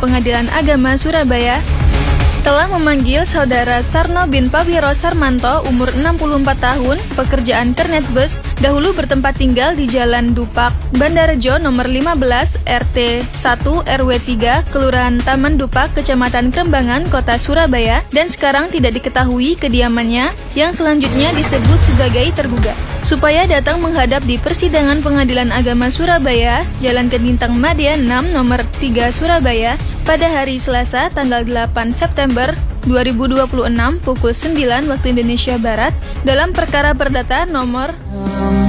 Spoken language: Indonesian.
Pengadilan Agama Surabaya telah memanggil saudara Sarno bin Pawiro Sarmanto, umur 64 tahun, pekerjaan kernet bus, dahulu bertempat tinggal di Jalan Dupak, Bandarejo nomor 15, RT 1 RW 3, Kelurahan Taman Dupak, Kecamatan Krembangan, Kota Surabaya, dan sekarang tidak diketahui kediamannya, yang selanjutnya disebut sebagai tergugat, supaya datang menghadap di persidangan Pengadilan Agama Surabaya, Jalan Kedintang Madya 6 nomor 3 Surabaya, pada hari Selasa tanggal 8 September 2026 pukul 9 waktu Indonesia Barat dalam perkara perdata nomor